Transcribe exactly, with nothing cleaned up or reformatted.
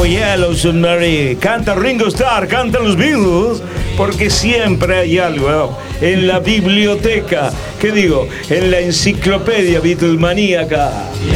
Oh Yellow Submarine, canta Ringo Starr, cantan los Beatles, porque siempre hay algo en la biblioteca, ¿qué digo? En la enciclopedia Beatlemaníaca.